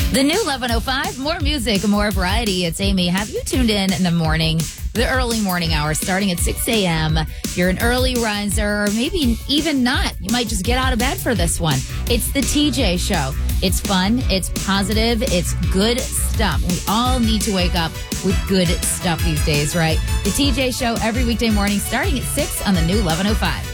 The new 11:05, more music, more variety. It's Amy. Have you tuned in the morning, the early morning hours, starting at 6 a.m.? You're an early riser, or maybe even not. You might just get out of bed for this one. It's the TJ Show. It's fun. It's positive. It's good stuff. We all need to wake up with good stuff these days, right? The TJ Show every weekday morning, starting at 6 on the new 11:05.